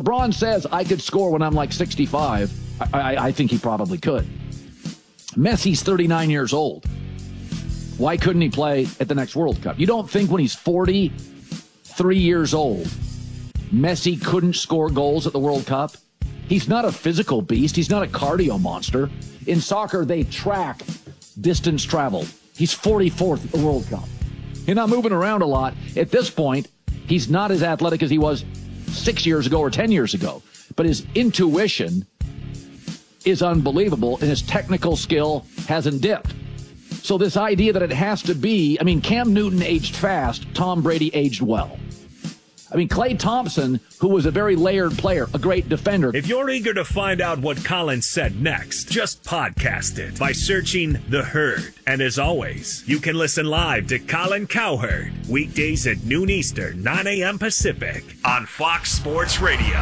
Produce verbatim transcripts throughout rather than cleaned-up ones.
LeBron says I could score when I'm like sixty-five, I, I, I think he probably could. Messi's thirty-nine years old. Why couldn't he play at the next World Cup? You don't think when he's forty-three years old, Messi couldn't score goals at the World Cup? He's not a physical beast. He's not a cardio monster. In soccer, they track distance traveled. He's forty-fourth at the World Cup. He's not moving around a lot. At this point, he's not as athletic as he was six years ago or ten years ago. But his intuition is unbelievable, and his technical skill hasn't dipped. So this idea that it has to be, I mean, Cam Newton aged fast, Tom Brady aged well. I mean, Klay Thompson, who was a very layered player, a great defender. If you're eager to find out what Colin said next, just podcast it by searching The Herd. And as always, you can listen live to Colin Cowherd weekdays at noon Eastern, nine a.m. Pacific on Fox Sports Radio.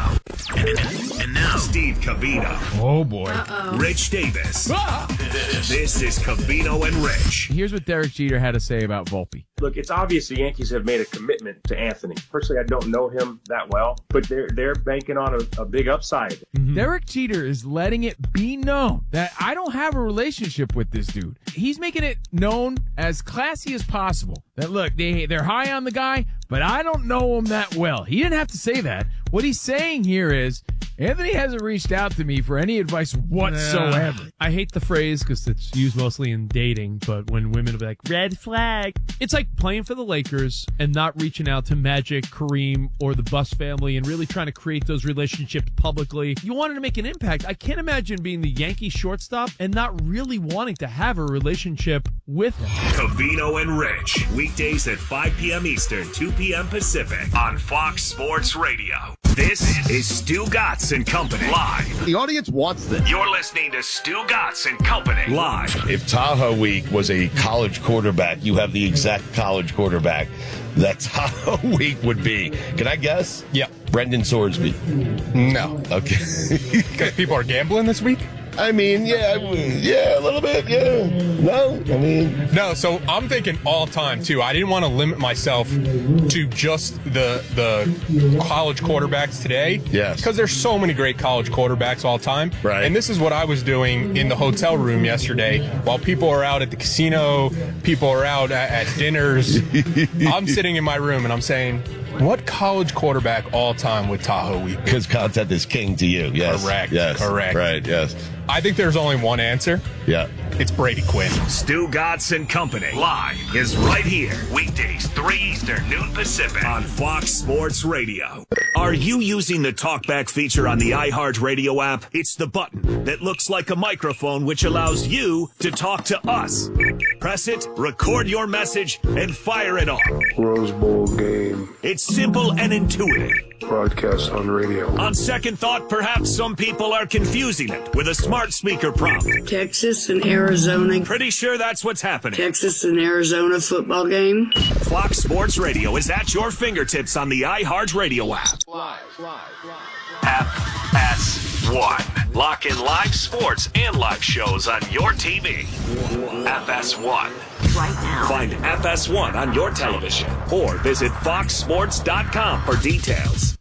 And now, Steve Covino. Oh, boy. Uh-oh. Rich Davis. Ah! This is Covino and Rich. Here's what Derek Jeter had to say about Volpe. Look, it's obvious the Yankees have made a commitment to Anthony. Personally, I don't know him that well, but they're they're banking on a, a big upside. Mm-hmm. Derek Jeter is letting it be known that I don't have a relationship with this dude. He's making it known as classy as possible that, look, they, they're high on the guy, but I don't know him that well. He didn't have to say that. What he's saying here is, Anthony hasn't reached out to me for any advice whatsoever. Uh, I hate the phrase because it's used mostly in dating, but when women will be like, red flag. It's like playing for the Lakers and not reaching out to Magic, Kareem, or the Buss family and really trying to create those relationships publicly. You wanted to make an impact. I can't imagine being the Yankee shortstop and not really wanting to have a relationship with him. Covino and Rich, weekdays at five p.m. Eastern, two p.m. Pacific on Fox Sports Radio. This is Stu Gatz and Company live. The audience wants this. You're listening to Stu Gatz and Company live. If Tahoe Week was a college quarterback, you have the exact college quarterback that Tahoe Week would be. Can I guess? Yeah. Brendan Sorsby. No. Okay. Because people are gambling this week? I mean, yeah, yeah, a little bit, yeah. No, I mean. No, so I'm thinking all time, too. I didn't want to limit myself to just the the college quarterbacks today. Yes. Because there's so many great college quarterbacks all time. Right. And this is what I was doing in the hotel room yesterday. While people are out at the casino, people are out at, at dinners, I'm sitting in my room and I'm saying, what college quarterback all time would Tahoe Week? Because content is king to you, yes. Correct, yes. correct. Right, yes. I think there's only one answer. Yeah. It's Brady Quinn. Stu Gatz and Company live is right here. Weekdays, three Eastern, noon Pacific on Fox Sports Radio. Are you using the TalkBack feature on the iHeartRadio app? It's the button that looks like a microphone which allows you to talk to us. Press it, record your message, and fire it off. Rose Bowl game. It's simple and intuitive. Broadcast on radio. On second thought, perhaps some people are confusing it with a smart speaker prompt. Texas and Arizona. Pretty sure that's what's happening. Texas and Arizona football game. Fox Sports Radio is at your fingertips on the iHeartRadio app. Live, live, live. F S one. Lock in live sports and live shows on your T V. F S one. Right now. Find F S one on your television or visit fox sports dot com for details.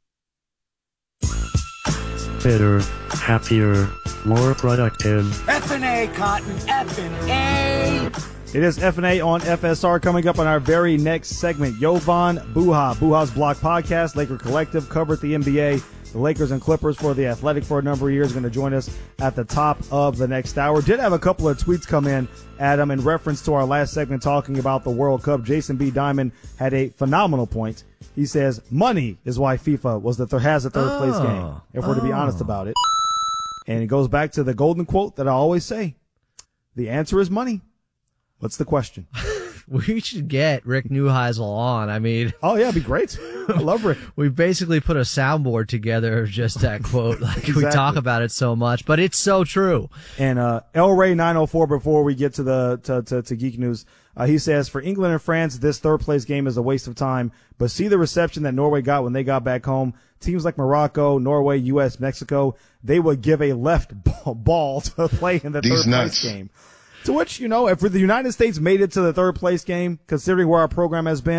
Better, happier, more productive. F and A, Cotton. F and A. It is F and A on F S R coming up on our very next segment. Jovan Buha, Buha's Block Podcast, Laker Collective, covered the N B A, the Lakers and Clippers for the Athletic for a number of years, going to join us at the top of the next hour. Did have a couple of tweets come in, Adam, in reference to our last segment talking about the World Cup. Jason B. Diamond had a phenomenal point. He says, money is why FIFA was the th- has the third oh, place game, if we're oh. to be honest about it. And it goes back to the golden quote that I always say. The answer is money. What's the question? We should get Rick Neuheisel on. I mean, oh yeah, it'd be great. I love Rick. We basically put a soundboard together of just that quote. Like exactly. We talk about it so much, but it's so true. And uh El Ray nine oh four, before we get to the to to, to Geek News, uh, he says, for England and France, this third place game is a waste of time. But see the reception that Norway got when they got back home. Teams like Morocco, Norway, U S, Mexico, they would give a left ball to play in the These third nuts. place game. To which, you know, if the United States made it to the third place game, considering where our program has been,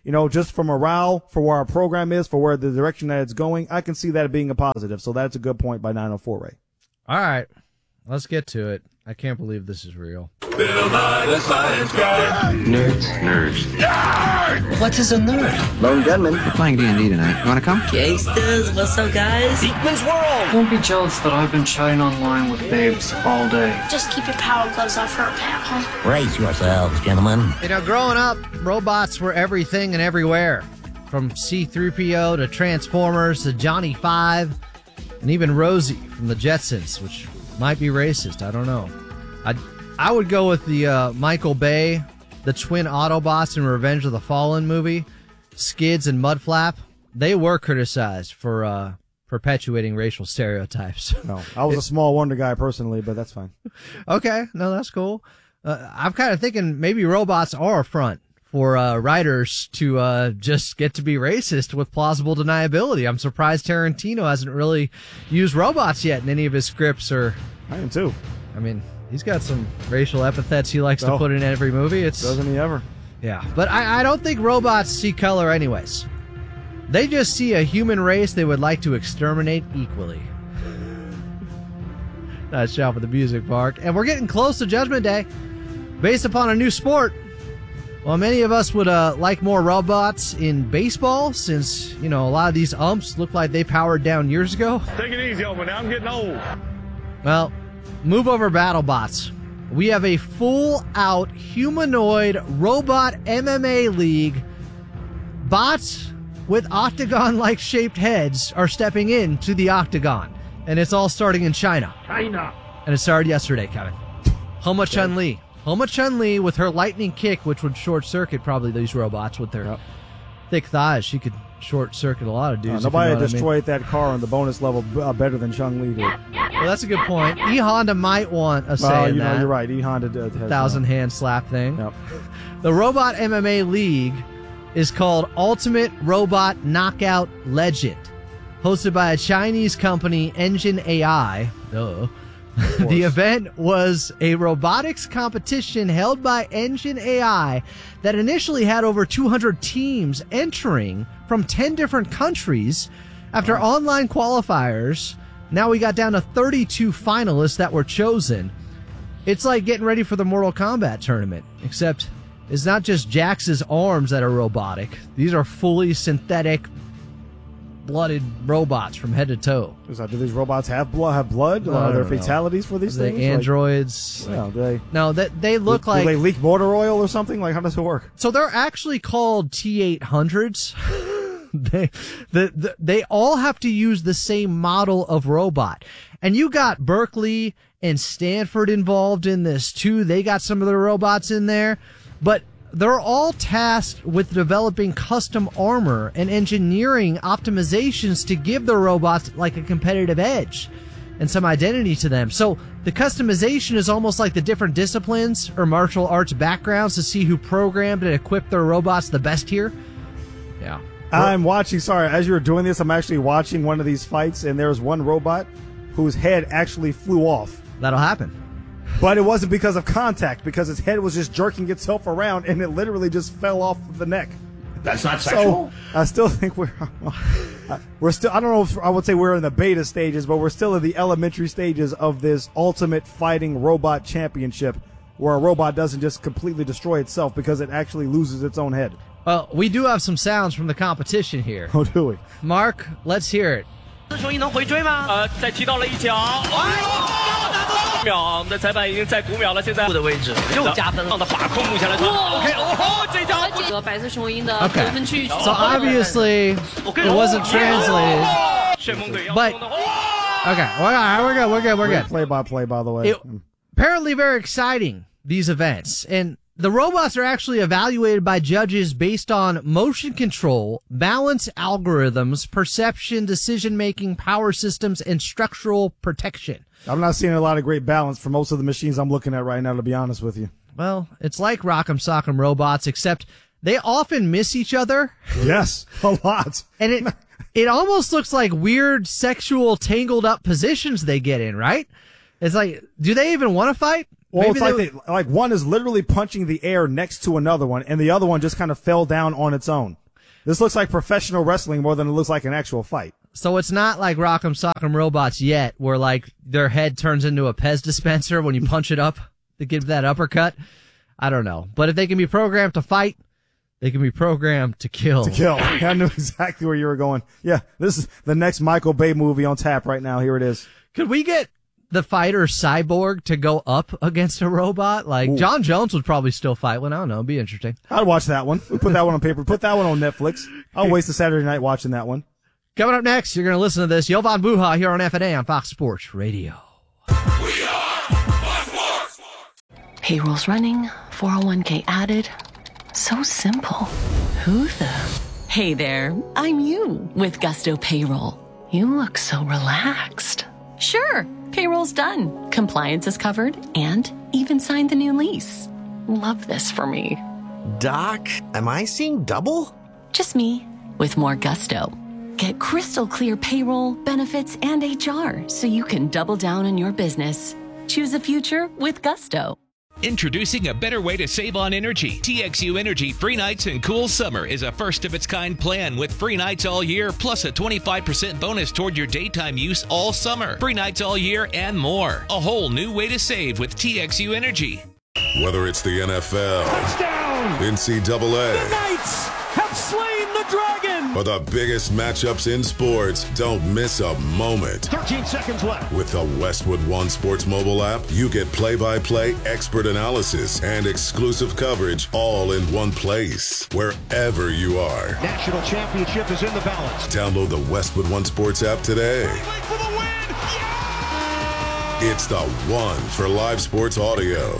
you know, just for morale, for where our program is, for where the direction that it's going, I can see that being a positive. So that's a good point by nine oh four, Ray. All right, let's get to it. I can't believe this is real. Bill Nye, the science guy. Nerds. Nerds. Nerd! What is a nerd? Lone gunman. We're playing D and D tonight. You want to come? Gangsters, what's up, guys? Beekman's World! Don't be jealous that I've been chatting online with babes all day. Just keep your power gloves off her, pal. Brace yourselves, gentlemen. You know, growing up, robots were everything and everywhere. From C three P O to Transformers to Johnny Five, and even Rosie from the Jetsons, which might be racist. I don't know. I I would go with the uh, Michael Bay, the twin Autobots in Revenge of the Fallen movie, Skids and Mudflap. They were criticized for uh, perpetuating racial stereotypes. No, I was a small wonder guy personally, but that's fine. Okay, no, that's cool. Uh, I'm kind of thinking maybe robots are a front for uh, writers to uh, just get to be racist with plausible deniability. I'm surprised Tarantino hasn't really used robots yet in any of his scripts. Or I am too. I mean, he's got some racial epithets he likes Oh. to put in every movie. It's Doesn't he ever? Yeah, but I, I don't think robots see color anyways. They just see a human race they would like to exterminate equally. Nice job with the music, Mark. And we're getting close to Judgment Day. Based upon a new sport, well, many of us would uh, like more robots in baseball since, you know, a lot of these umps look like they powered down years ago. Take it easy on me now. I'm getting old. Well, move over BattleBots. We have a full-out humanoid robot M M A league. Bots with octagon-like shaped heads are stepping into the octagon. And it's all starting in China. China. And it started yesterday, Kevin. Homa Chun-Li. Homa Chun-Li with her lightning kick, which would short-circuit probably these robots with their yep. thick thighs. She could short-circuit a lot of dudes. Uh, nobody you know destroyed I mean. that car on the bonus level uh, better than Chun-Li did. Well, that's a good point. E Honda might want a say well, in you that. know, you're right. E Honda did, has thousand uh, hand slap thing. Yep. The Robot M M A League is called Ultimate Robot Knockout Legend, hosted by a Chinese company, Engine A I. Duh. The event was a robotics competition held by Engine A I that initially had over two hundred teams entering from ten different countries. After wow. online qualifiers, now we got down to thirty-two finalists that were chosen. It's like getting ready for the Mortal Kombat tournament, except it's not just Jax's arms that are robotic. These are fully synthetic, blooded robots from head to toe. So do these robots have blood? Have blood? Well, Are there know. fatalities for these Are things? They androids? Like, like, no, they. No, that they look do, like. Do they leak motor oil or something? Like, how does it work? So they're actually called T eight hundreds. they, the, the, they all have to use the same model of robot, and you got Berkeley and Stanford involved in this too. They got some of the robots in there, but they're all tasked with developing custom armor and engineering optimizations to give their robots like a competitive edge and some identity to them. So the customization is almost like the different disciplines or martial arts backgrounds to see who programmed and equipped their robots the best here. Yeah. I'm watching, sorry, as you were doing this, I'm actually watching one of these fights, and there's one robot whose head actually flew off. That'll happen. But it wasn't because of contact, because its head was just jerking itself around, and it literally just fell off the neck. That's not sexual. So I still think we're we're still. I don't know if I would say we're in the beta stages, but we're still in the elementary stages of this ultimate fighting robot championship, where a robot doesn't just completely destroy itself because it actually loses its own head. Well, we do have some sounds from the competition here. Oh, do we? Mark, let's hear it. 这球你能回追吗？呃，再踢到了一脚，哎，秒的裁判已经在古秒了，现在的位置又加分了，的把控目前来说 ，OK， 哦，这脚这个白色雄鹰的得分区。 So obviously it wasn't translated, but okay, we're good, we're good, we're good. Play by play, by the way. It, apparently very exciting, these events, and the robots are actually evaluated by judges based on motion control, balance algorithms, perception, decision-making, power systems, and structural protection. I'm not seeing a lot of great balance for most of the machines I'm looking at right now, to be honest with you. Well, it's like Rock'em Sock'em Robots, except they often miss each other. Yes, a lot. And it it almost looks like weird sexual tangled up positions they get in, right? It's like, do they even want to fight? Well, Maybe it's like they, they, like one is literally punching the air next to another one, and the other one just kind of fell down on its own. This looks like professional wrestling more than it looks like an actual fight. So it's not like Rock'em Sock'em Robots yet, where like their head turns into a Pez dispenser when you punch it up to give that uppercut. I don't know. But if they can be programmed to fight, they can be programmed to kill. To kill. I knew exactly where you were going. Yeah, this is the next Michael Bay movie on tap right now. Here it is. Could we get the fighter Cyborg to go up against a robot? Like, Ooh. John Jones would probably still fight one. I don't know. It'd be interesting. I'd watch that one. We put that one on paper. Put that one on Netflix. I'll waste a Saturday night watching that one. Coming up next, you're going to listen to this. Jovan Buha here on F and A on Fox Sports Radio. We are Fox Sports. Payroll's running, four oh one k added. So simple. Who the? Hey there, I'm you with Gusto Payroll. You look so relaxed. Sure, payroll's done. Compliance is covered and even signed the new lease. Love this for me. Doc, am I seeing double? Just me with more gusto. Get crystal clear payroll, benefits, and H R so you can double down on your business. Choose a future with Gusto. Introducing a better way to save on energy. T X U Energy Free Nights and Cool Summer is a first-of-its-kind plan with free nights all year, plus a twenty-five percent bonus toward your daytime use all summer. Free nights all year and more. A whole new way to save with T X U Energy. Whether it's the N F L, touchdown, N C double A, the Knights have slain the dragon, or the biggest matchups in sports, don't miss a moment. thirteen seconds left. With the Westwood One Sports mobile app, you get play-by-play expert analysis and exclusive coverage all in one place, wherever you are. National championship is in the balance. Download the Westwood One Sports app today. For the win. Yeah! It's the one for live sports audio.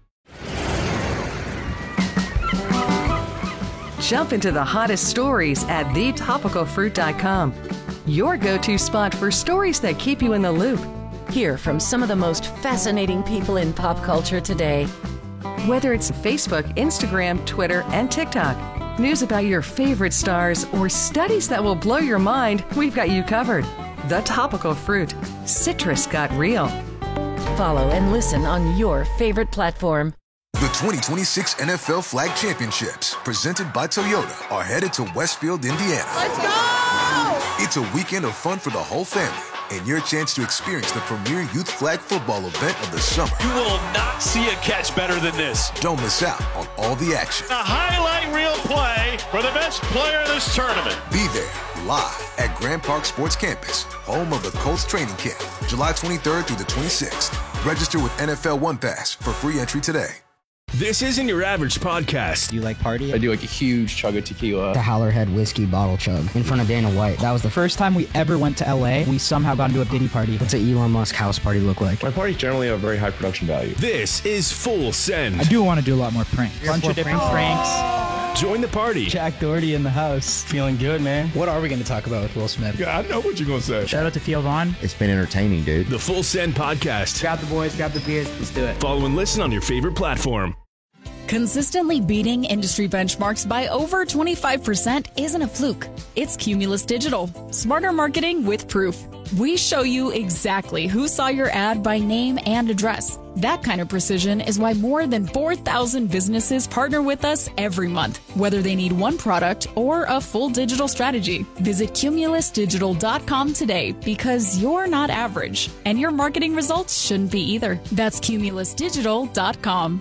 Jump into the hottest stories at the topical fruit dot com. Your go-to spot for stories that keep you in the loop. Hear from some of the most fascinating people in pop culture today. Whether it's Facebook, Instagram, Twitter, and TikTok, news about your favorite stars, or studies that will blow your mind, we've got you covered. The Topical Fruit. Citrus got real. Follow and listen on your favorite platform. The twenty twenty-six N F L Flag Championships, presented by Toyota, are headed to Westfield, Indiana. Let's go! It's a weekend of fun for the whole family, and your chance to experience the premier youth flag football event of the summer. You will not see a catch better than this. Don't miss out on all the action. A highlight reel play for the best player in this tournament. Be there, live at Grand Park Sports Campus, home of the Colts training camp, July twenty-third through the twenty-sixth. Register with N F L One Pass for free entry today. This isn't your average podcast. Do you like party? I do like a huge chug of tequila. The Howlerhead whiskey bottle chug in front of Dana White. That was the first time we ever went to L A. We somehow got into a Diddy party. What's an Elon Musk house party look like? My parties generally have a very high production value. This is Full Send. I do want to do a lot more pranks. Bunch of different pranks. Join the party. Jack Doherty in the house. Feeling good, man. What are we going to talk about with Will Smith? Yeah, I know what you're going to say. Shout out to Theo Vaughn. It's been entertaining, dude. The Full Send podcast. Grab the boys, grab the beers. Let's do it. Follow and listen on your favorite platform. Consistently beating industry benchmarks by over twenty-five percent isn't a fluke. It's Cumulus Digital. Smarter marketing with proof. We show you exactly who saw your ad by name and address. That kind of precision is why more than four thousand businesses partner with us every month, whether they need one product or a full digital strategy. Visit cumulus digital dot com today because you're not average, and your marketing results shouldn't be either. That's cumulus digital dot com.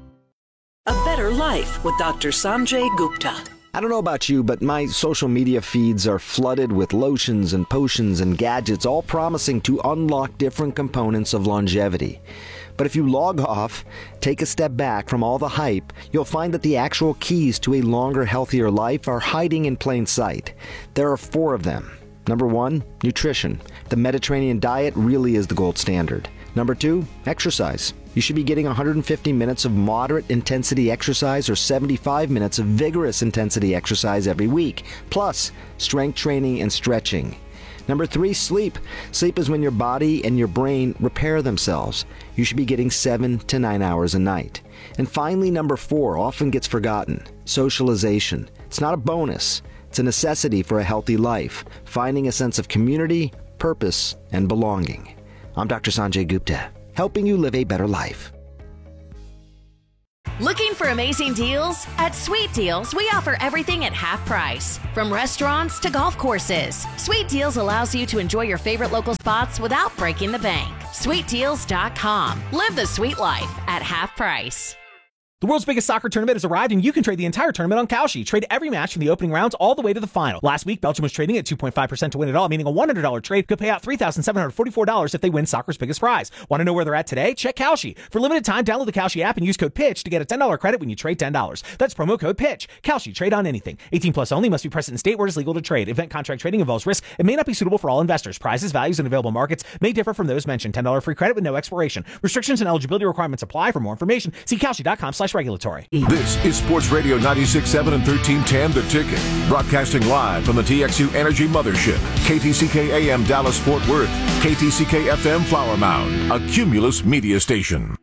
A Better Life with Doctor Sanjay Gupta. I don't know about you, but my social media feeds are flooded with lotions and potions and gadgets, all promising to unlock different components of longevity. But if you log off, take a step back from all the hype, you'll find that the actual keys to a longer, healthier life are hiding in plain sight. There are four of them. Number one, nutrition. The Mediterranean diet really is the gold standard. Number two, exercise. You should be getting one hundred fifty minutes of moderate intensity exercise or seventy-five minutes of vigorous intensity exercise every week, plus strength training and stretching. Number three, sleep. Sleep is when your body and your brain repair themselves. You should be getting seven to nine hours a night. And finally, number four, often gets forgotten, socialization. It's not a bonus. It's a necessity for a healthy life, finding a sense of community, purpose, and belonging. I'm Doctor Sanjay Gupta, helping you live a better life. Looking for amazing deals? At Sweet Deals, we offer everything at half price. From restaurants to golf courses, Sweet Deals allows you to enjoy your favorite local spots without breaking the bank. sweet deals dot com. Live the sweet life at half price. The world's biggest soccer tournament has arrived, and you can trade the entire tournament on Kalshi. Trade every match from the opening rounds all the way to the final. Last week, Belgium was trading at two point five percent to win it all, meaning a one hundred dollars trade could pay out three thousand seven hundred forty-four dollars if they win soccer's biggest prize. Want to know where they're at today? Check Kalshi. For limited time, download the Kalshi app and use code PITCH to get a ten dollars credit when you trade ten dollars. That's promo code PITCH. Kalshi. Trade on anything. eighteen plus only. Must be present in state where it is legal to trade. Event contract trading involves risk. It may not be suitable for all investors. Prizes, values, and available markets may differ from those mentioned. ten dollars free credit with no expiration. Restrictions and eligibility requirements apply. For more information, see kalshi dot com slash regulatory. This is Sports Radio ninety-six point seven and thirteen ten The Ticket. Broadcasting live from the T X U Energy Mothership. K T C K A M Dallas Fort Worth. K T C K F M Flower Mound. A Cumulus media station.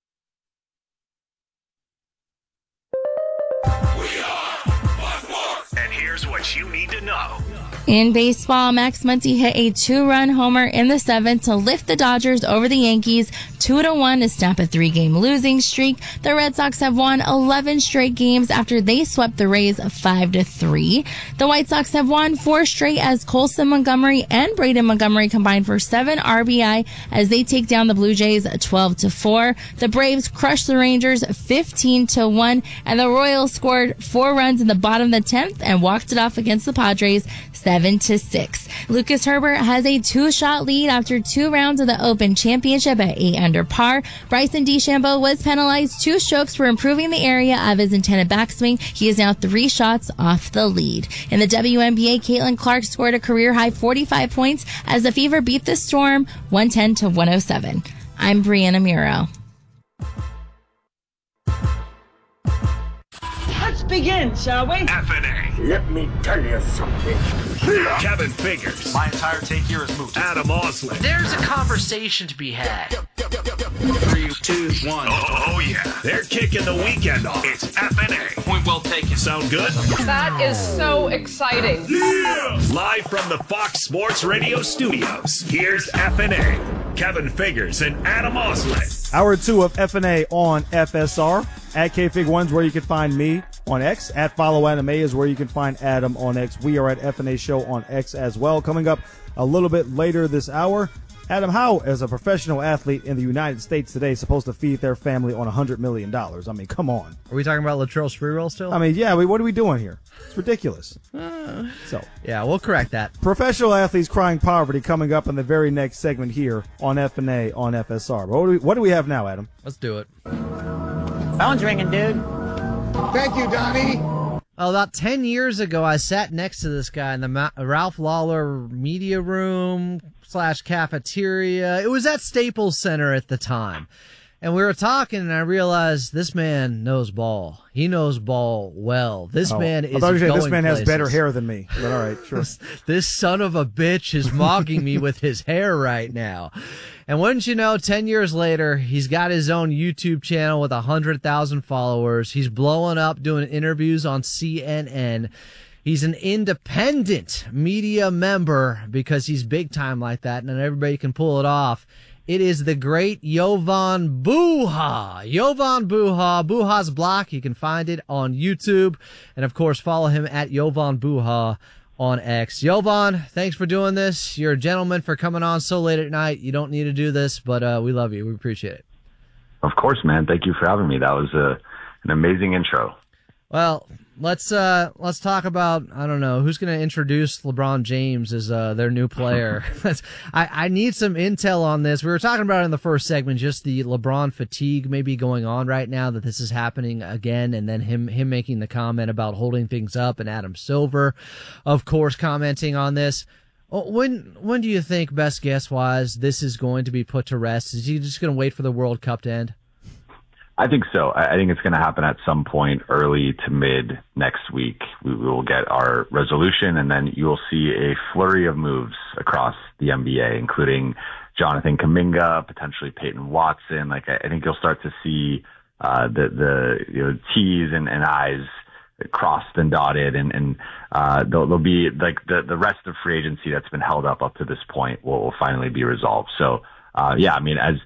And here's what you need to know. In baseball, Max Muncy hit a two-run homer in the seventh to lift the Dodgers over the Yankees two to one to snap a three-game losing streak. The Red Sox have won eleven straight games after they swept the Rays five to three. The White Sox have won four straight as Colson Montgomery and Braden Montgomery combined for seven R B I as they take down the Blue Jays twelve to four. The Braves crushed the Rangers fifteen to one, and the Royals scored four runs in the bottom of the tenth and walked it off against the Padres seven to six. Lucas Herbert has a two-shot lead after two rounds of the Open Championship at eight under par. Bryson DeChambeau was penalized two strokes for improving the area of his intended backswing. He is now three shots off the lead. In the W N B A, Caitlin Clark scored a career-high forty-five points as the Fever beat the Storm one ten to one oh seven. I'm Brianna Muro. Let's begin, shall we? F N A. Let me tell you something. Kevin Figures. My entire take here is moot. Adam Osley. There's a conversation to be had. Three, two, one. Oh, oh yeah. They're kicking the weekend off. It's F N A. Point well taken. Sound good? That is so exciting. Yeah! Live from the Fox Sports Radio studios, here's F N A. Kevin Figures and Adam Osley. Hour two of F N A on F S R. At K Fig one is where you can find me on X. At Follow Adam A is where you can find Adam on X. We are at F N A Show on X as well. Coming up a little bit later this hour, Adam, how is a professional athlete in the United States today supposed to feed their family on one hundred million dollars? I mean, come on. Are we talking about Latrell Sprewell still? I mean, yeah, I mean, what are we doing here? It's ridiculous. Uh, so, yeah, we'll correct that. Professional athletes crying poverty coming up in the very next segment here on F N A on F S R. But what do we, what do we have now, Adam? Let's do it. Phone's ringing, dude. Thank you, Donnie. Oh, about ten years ago, I sat next to this guy in the Ma- Ralph Lawler media room slash cafeteria. It was at Staples Center at the time. And we were talking, and I realized this man knows ball. He knows ball well. This oh, man is I thought you said going this man places. has better hair than me. But all right, sure. this, this son of a bitch is mocking me with his hair right now. And wouldn't you know, ten years later, he's got his own YouTube channel with one hundred thousand followers. He's blowing up doing interviews on C N N. He's an independent media member because he's big time like that, and everybody can pull it off. It is the great Jovan Buha. Jovan Buha, Buha's Block. You can find it on YouTube. And, of course, follow him at Jovan Buha on X. Jovan, thanks for doing this. You're a gentleman for coming on so late at night. You don't need to do this, but uh, we love you. We appreciate it. Of course, man. Thank you for having me. That was a, an amazing intro. Well, let's uh, let's talk about, I don't know, who's going to introduce LeBron James as uh, their new player. I, I need some intel on this. We were talking about it in the first segment, just the LeBron fatigue maybe going on right now, that this is happening again, and then him him making the comment about holding things up, and Adam Silver, of course, commenting on this. When when do you think, best guess-wise, this is going to be put to rest? Is he just going to wait for the World Cup to end? I think so. I think it's going to happen at some point early to mid next week. We will get our resolution, and then you will see a flurry of moves across the N B A, including Jonathan Kuminga, potentially Peyton Watson. Like, I think you'll start to see uh, the the you know, T's and, and I's crossed and dotted, and and uh, there'll, there'll be like the the rest of free agency that's been held up up to this point will, will finally be resolved. So uh, yeah, I mean, as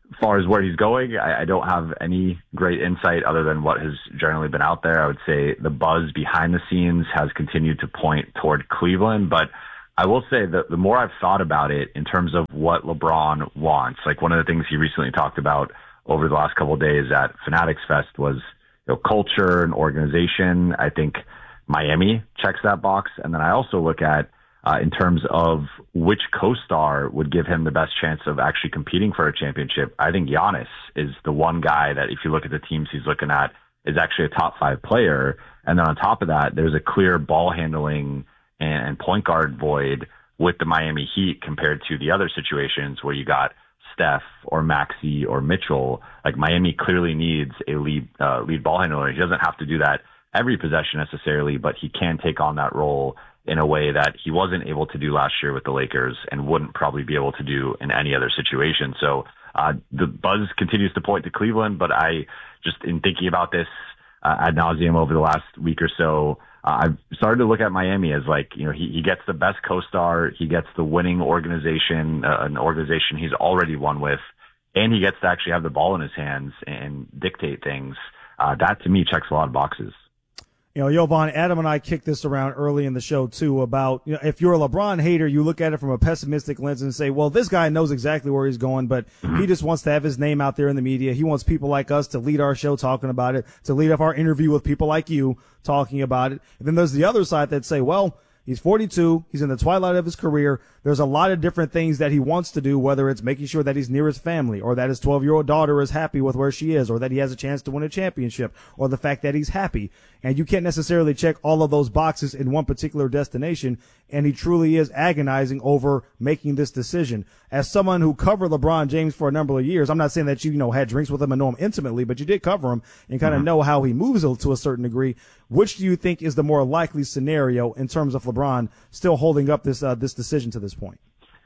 as far as where he's going, I, I don't have any great insight other than what has generally been out there. I would say the buzz behind the scenes has continued to point toward Cleveland, but I will say that the more I've thought about it in terms of what LeBron wants, like one of the things he recently talked about over the last couple of days at Fanatics Fest was, you know, culture and organization. I think Miami checks that box. And then I also look at, uh, in terms of which co-star would give him the best chance of actually competing for a championship. I think Giannis is the one guy that, if you look at the teams he's looking at, is actually a top five player. And then on top of that, there's a clear ball handling and point guard void with the Miami Heat compared to the other situations where you got Steph or Maxey or Mitchell. Like, Miami clearly needs a lead, uh, lead ball handler. He doesn't have to do that every possession necessarily, but he can take on that role in a way that he wasn't able to do last year with the Lakers and wouldn't probably be able to do in any other situation. So, uh, the buzz continues to point to Cleveland, but I just, in thinking about this uh, ad nauseum over the last week or so, Uh, I've started to look at Miami as, like, you know, he, he gets the best co-star, he gets the winning organization, uh, an organization he's already won with, and he gets to actually have the ball in his hands and dictate things. Uh, that to me checks a lot of boxes. You know, Jovan, Adam and I kicked this around early in the show too about, you know, if you're a LeBron hater, you look at it from a pessimistic lens and say, well, this guy knows exactly where he's going, but mm-hmm. he just wants to have his name out there in the media. He wants people like us to lead our show talking about it, to lead up our interview with people like you talking about it. And then there's the other side that say, well, he's forty-two. He's in the twilight of his career. There's a lot of different things that he wants to do, whether it's making sure that he's near his family, or that his twelve-year-old daughter is happy with where she is, or that he has a chance to win a championship, or the fact that he's happy. And you can't necessarily check all of those boxes in one particular destination. And he truly is agonizing over making this decision. As someone who covered LeBron James for a number of years, I'm not saying that you, you know, had drinks with him and know him intimately, but you did cover him and kind of mm-hmm. know how he moves to a certain degree. Which do you think is the more likely scenario in terms of LeBron still holding up this, uh, this decision to this point?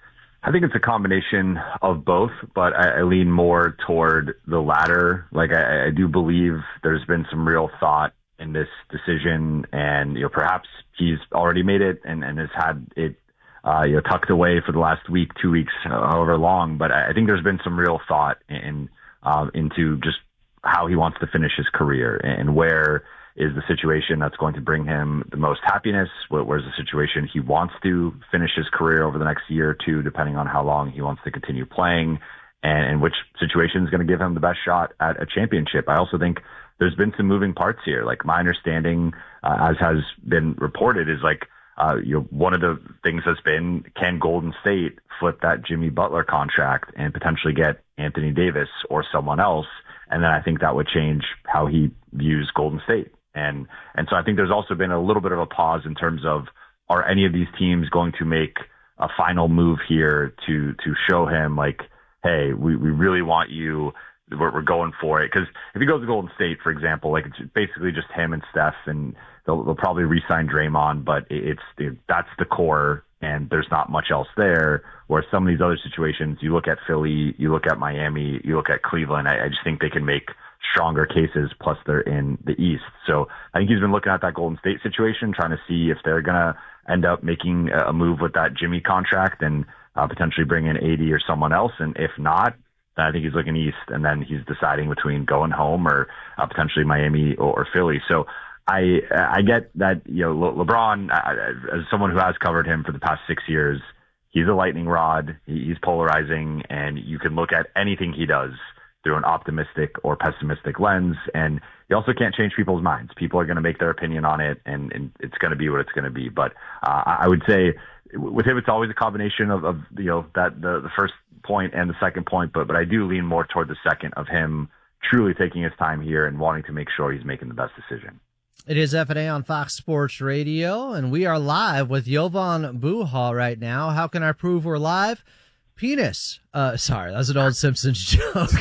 I think it's a combination of both, but I, I lean more toward the latter. Like, I, I do believe there's been some real thought in this decision, and, you know, perhaps he's already made it and, and has had it, uh, you know, tucked away for the last week, two weeks, however long. But I, I think there's been some real thought in, um, into just how he wants to finish his career and where is the situation that's going to bring him the most happiness, where's the situation he wants to finish his career over the next year or two, depending on how long he wants to continue playing, and, and which situation is going to give him the best shot at a championship. I also think there's been some moving parts here. Like, my understanding, uh, as has been reported, is like, uh, you know, one of the things has been, can Golden State flip that Jimmy Butler contract and potentially get Anthony Davis or someone else? And then I think that would change how he views Golden State. And, and so I think there's also been a little bit of a pause in terms of, are any of these teams going to make a final move here to, to show him, like, hey, we, we really want you, we're, we're going for it. Cause if he goes to Golden State, for example, like, it's basically just him and Steph, and they'll, they'll probably re-sign Draymond, but it's, it, that's the core, and there's not much else there. Whereas some of these other situations, you look at Philly, you look at Miami, you look at Cleveland, I, I just think they can make stronger cases, plus they're in the East. So I think he's been looking at that Golden State situation, trying to see if they're going to end up making a move with that Jimmy contract and uh, potentially bring in A D or someone else. And if not, then I think he's looking East, and then he's deciding between going home or uh, potentially Miami or, or Philly. So I I get that, you know, Le- LeBron, uh, as someone who has covered him for the past six years, he's a lightning rod. He's polarizing, and you can look at anything he does through an optimistic or pessimistic lens. And you also can't change people's minds. People are going to make their opinion on it, and, and it's going to be what it's going to be. But uh, I would say with him, it's always a combination of, of you know, that the, the first point and the second point. But, but I do lean more toward the second, of him truly taking his time here and wanting to make sure he's making the best decision. It is F and A on Fox Sports Radio, and we are live with Jovan Buha right now. How can I prove we're live? Penis. Uh, sorry, that was an old Simpsons joke.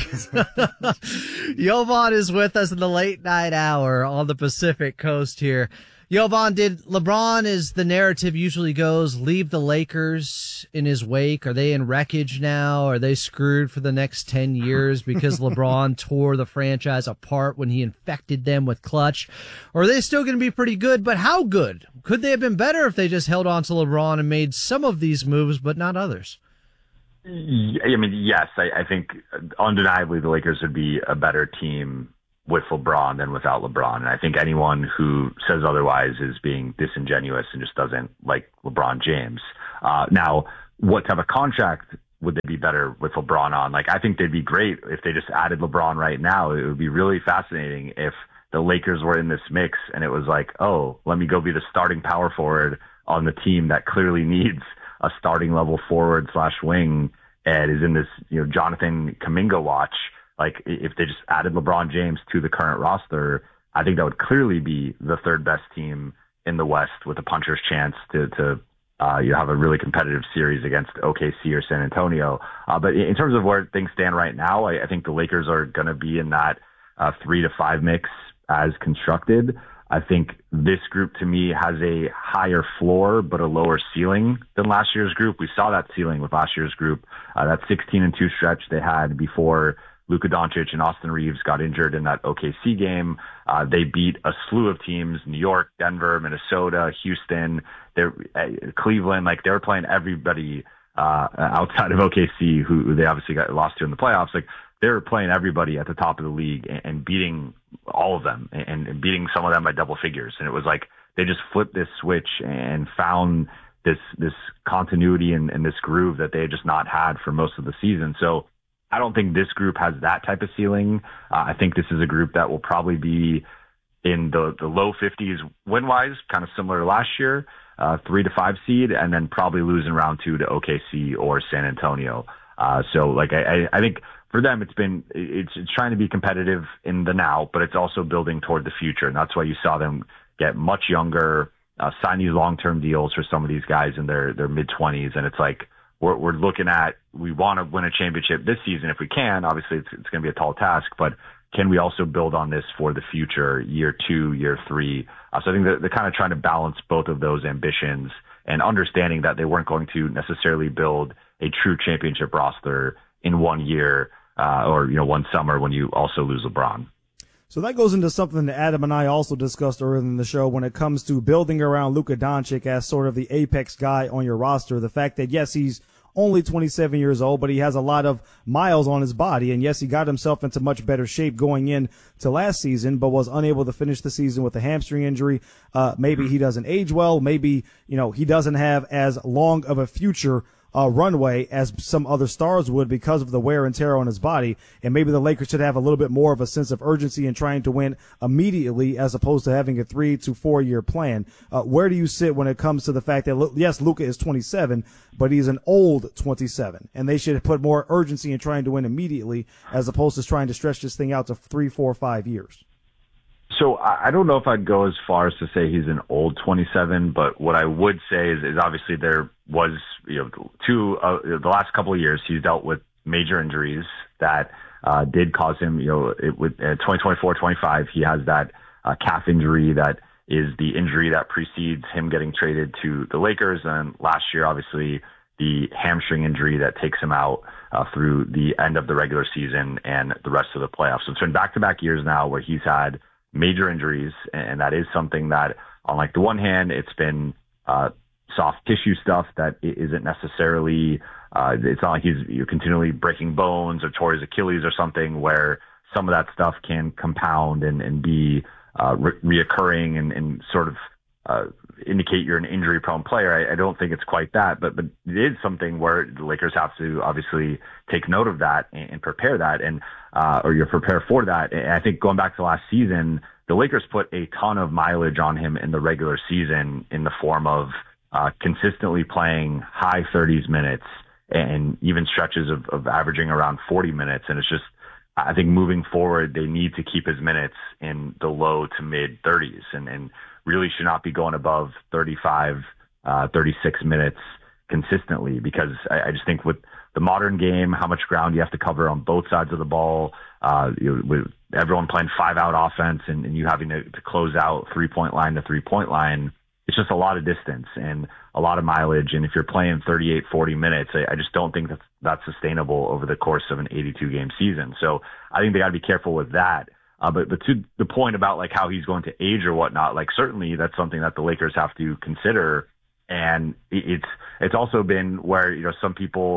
Jovan is with us in the late night hour on the Pacific Coast here. Jovan, did LeBron, as the narrative usually goes, leave the Lakers in his wake? Are they in wreckage now? Are they screwed for the next ten years because LeBron tore the franchise apart when he infected them with clutch? Or are they still going to be pretty good, but how good? Could they have been better if they just held on to LeBron and made some of these moves, but not others? I mean, yes, I, I think undeniably the Lakers would be a better team with LeBron than without LeBron. And I think anyone who says otherwise is being disingenuous and just doesn't like LeBron James. Uh, now, what type of contract would they be better with LeBron on? Like, I think they'd be great if they just added LeBron right now. It would be really fascinating if the Lakers were in this mix and it was like, oh, let me go be the starting power forward on the team that clearly needs a starting level forward slash wing and is in this, you know, Jonathan Kuminga watch. Like, if they just added LeBron James to the current roster, I think that would clearly be the third best team in the West with a puncher's chance to, to uh, you have a really competitive series against O K C or San Antonio. Uh, but in terms of where things stand right now, I, I think the Lakers are going to be in that uh, three to five mix as constructed. I think this group to me has a higher floor but a lower ceiling than last year's group. We saw that ceiling with last year's group, uh, that sixteen and two stretch they had before Luka Doncic and Austin Reeves got injured in that O K C game. Uh, they beat a slew of teams, New York, Denver, Minnesota, Houston, they're, uh, Cleveland. Like, they were playing everybody uh, outside of O K C who, who they obviously got lost to in the playoffs. Like, they were playing everybody at the top of the league and, and beating all of them and, and beating some of them by double figures. And it was like they just flipped this switch and found this this continuity and, and this groove that they had just not had for most of the season. So I don't think this group has that type of ceiling. Uh, I think this is a group that will probably be in the, the low fifties win-wise, kind of similar to last year, uh, three to five seed, and then probably lose in round two to O K C or San Antonio. Uh, so, like, I, I think for them, it's been it's, it's trying to be competitive in the now, but it's also building toward the future, and that's why you saw them get much younger, uh, sign these long-term deals for some of these guys in their their mid-twenties, and it's like we're we're looking at we want to win a championship this season if we can. Obviously, it's it's going to be a tall task, but can we also build on this for the future, year two, year three? Uh, so I think that they're kind of trying to balance both of those ambitions and understanding that they weren't going to necessarily build a true championship roster in one year uh, or, you know, one summer when you also lose LeBron. So that goes into something that Adam and I also discussed earlier in the show when it comes to building around Luka Doncic as sort of the apex guy on your roster. The fact that, yes, he's only twenty-seven years old, but he has a lot of miles on his body. And yes, he got himself into much better shape going in to last season, but was unable to finish the season with a hamstring injury. Uh, maybe he doesn't age well. Maybe, you know, he doesn't have as long of a future Uh, runway as some other stars would because of the wear and tear on his body. And maybe the Lakers should have a little bit more of a sense of urgency in trying to win immediately as opposed to having a three to four year plan. Uh, where do you sit when it comes to the fact that, yes, Luka is twenty-seven, but he's an old twenty-seven, and they should put more urgency in trying to win immediately as opposed to trying to stretch this thing out to three, four, five years? So I don't know if I'd go as far as to say he's an old twenty-seven, but what I would say is, is obviously there was, you know, two, uh, the last couple of years he's dealt with major injuries that uh, did cause him, you know, it, with uh, twenty twenty-four twenty-five, he has that uh, calf injury that is the injury that precedes him getting traded to the Lakers. And last year, obviously, the hamstring injury that takes him out uh, through the end of the regular season and the rest of the playoffs. So it's been back-to-back years now where he's had major injuries, and that is something that, on like the one hand, it's been uh, soft tissue stuff that isn't necessarily, uh, it's not like he's you're continually breaking bones or tore his Achilles or something, where some of that stuff can compound and, and be uh, re- reoccurring and, and sort of uh, indicate you're an injury-prone player. I, I don't think it's quite that, but but it is something where the Lakers have to obviously take note of that and, and prepare that, and uh, or you're prepared for that. And I think going back to last season, the Lakers put a ton of mileage on him in the regular season in the form of uh, consistently playing high thirties minutes and even stretches of, of averaging around forty minutes. And it's just, I think moving forward, they need to keep his minutes in the low to mid thirties and, and really should not be going above thirty-five, uh, thirty-six minutes consistently, because I, I just think with the modern game, how much ground you have to cover on both sides of the ball, uh, you know, with everyone playing five out offense and, and you having to, to close out three point line to three point line, it's just a lot of distance and a lot of mileage. And if you're playing thirty-eight, forty minutes, I, I just don't think that's, that's sustainable over the course of an eighty-two game season. So I think they got to be careful with that. Uh, but, but to the point about like how he's going to age or whatnot, like certainly that's something that the Lakers have to consider. And it's, it's also been where, you know, some people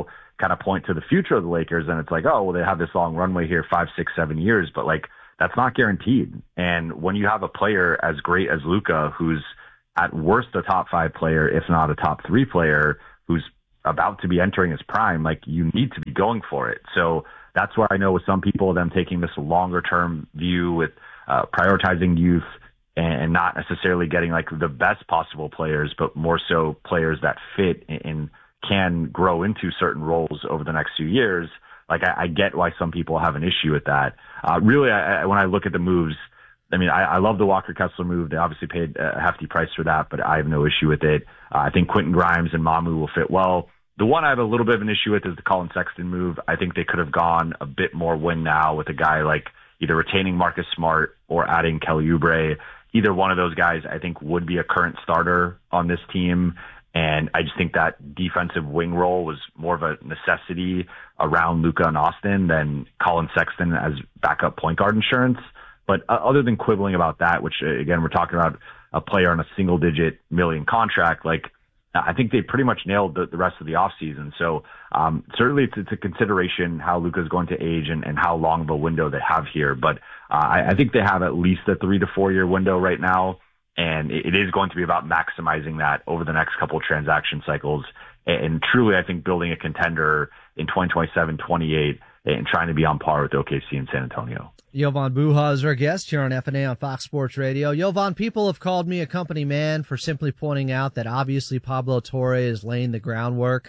kind of point to the future of the Lakers, and it's like, oh, well, they have this long runway here, five, six, seven years, but like that's not guaranteed. And when you have a player as great as Luka, who's at worst a top five player, if not a top three player, who's about to be entering his prime, like you need to be going for it. So that's where I know with some people, them taking this longer term view with uh, prioritizing youth and not necessarily getting like the best possible players, but more so players that fit and can grow into certain roles over the next few years. Like I, I get why some people have an issue with that. Uh, really, I, I, when I look at the moves, I mean, I, I love the Walker Kessler move. They obviously paid a hefty price for that, but I have no issue with it. Uh, I think Quentin Grimes and Mamu will fit well. The one I have a little bit of an issue with is the Colin Sexton move. I think they could have gone a bit more win now with a guy like either retaining Marcus Smart or adding Kelly Oubre. Either one of those guys, I think, would be a current starter on this team. And I just think that defensive wing role was more of a necessity around Luka and Austin than Colin Sexton as backup point guard insurance. But uh, other than quibbling about that, which, again, we're talking about a player on a single-digit million contract, like, I think they pretty much nailed the, the rest of the offseason. So um, certainly it's, it's a consideration how Luka is going to age and, and how long of a window they have here. But uh, I, I think they have at least a three to four year window right now. And it, it is going to be about maximizing that over the next couple of transaction cycles. And, and truly, I think building a contender in twenty twenty-seven, twenty-eight and trying to be on par with O K C and San Antonio. Jovan Buha is our guest here on F N A on Fox Sports Radio. Jovan, people have called me a company man for simply pointing out that obviously Pablo Torre is laying the groundwork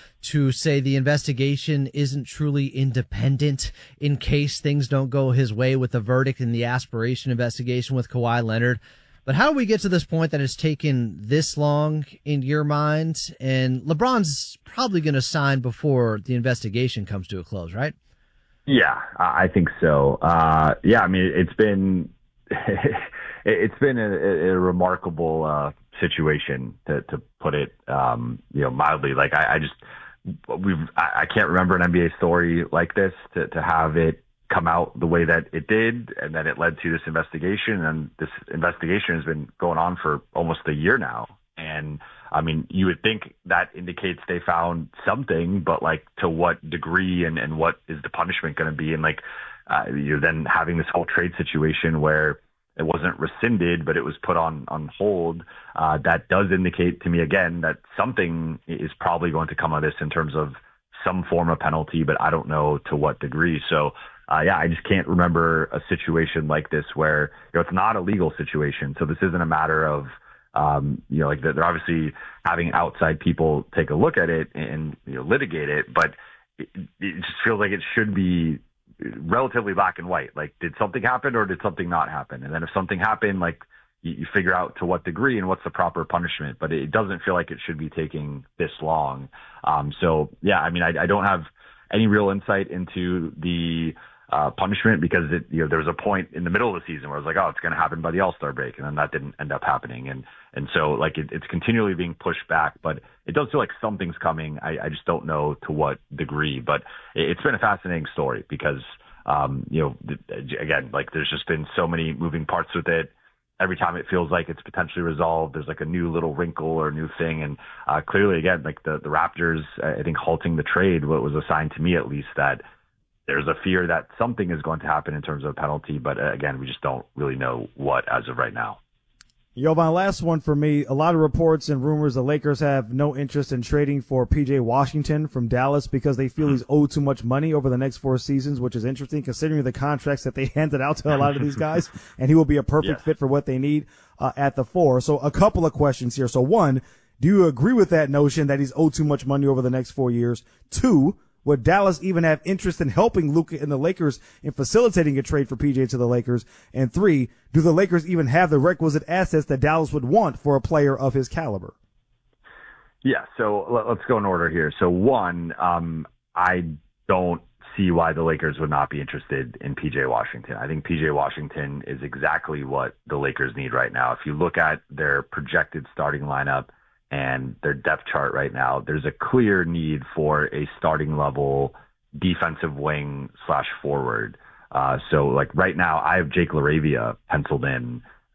to say the investigation isn't truly independent in case things don't go his way with the verdict in the aspiration investigation with Kawhi Leonard. But how do we get to this point that it's taken this long in your mind? And LeBron's probably going to sign before the investigation comes to a close, right? Yeah, I think so. Uh, yeah, I mean, it's been it's been a, a remarkable uh, situation to, to put it, um, you know, mildly. Like I, I just we've I, I can't remember an N B A story like this to, to have it come out the way that it did, and then it led to this investigation. And this investigation has been going on for almost a year now, and I mean, you would think that indicates they found something, but like to what degree and, and what is the punishment going to be? And like, uh, you're then having this whole trade situation where it wasn't rescinded, but it was put on, on hold. Uh, that does indicate to me again that something is probably going to come of this in terms of some form of penalty, but I don't know to what degree. So, uh, yeah, I just can't remember a situation like this where, you know, it's not a legal situation. So this isn't a matter of, Um, you know, like they're obviously having outside people take a look at it and, you know, litigate it, but it, it just feels like it should be relatively black and white. Like, did something happen or did something not happen? And then if something happened, like you, you figure out to what degree and what's the proper punishment, but it doesn't feel like it should be taking this long. Um, so yeah, I mean, I, I don't have any real insight into the Uh, punishment because it, you know, there was a point in the middle of the season where I was like, oh, it's going to happen by the All-Star break. And then that didn't end up happening. And, and so like it, it's continually being pushed back, but it does feel like something's coming. I, I just don't know to what degree, but it, it's been a fascinating story because, um, you know, again, like there's just been so many moving parts with it. Every time it feels like it's potentially resolved, there's like a new little wrinkle or a new thing. And, uh, clearly again, like the, the Raptors, I think halting the trade, what was a sign to me at least that there's a fear that something is going to happen in terms of penalty, but uh, again, we just don't really know what as of right now. Jovan, last one for me. A lot of reports and rumors the Lakers have no interest in trading for P J Washington from Dallas because they feel he's owed too much money over the next four seasons, which is interesting considering the contracts that they handed out to a lot of these guys, and he will be a perfect yeah. fit for what they need uh, at the four. So a couple of questions here. So one, do you agree with that notion that he's owed too much money over the next four years? Two, would Dallas even have interest in helping Luka and the Lakers in facilitating a trade for P J to the Lakers? And three, do the Lakers even have the requisite assets that Dallas would want for a player of his caliber? Yeah, so let's go in order here. So one, um, I don't see why the Lakers would not be interested in P J Washington. I think P J Washington is exactly what the Lakers need right now. If you look at their projected starting lineup and their depth chart right now, there's a clear need for a starting level defensive wing slash forward. Uh, so like right now I have Jake LaRavia penciled in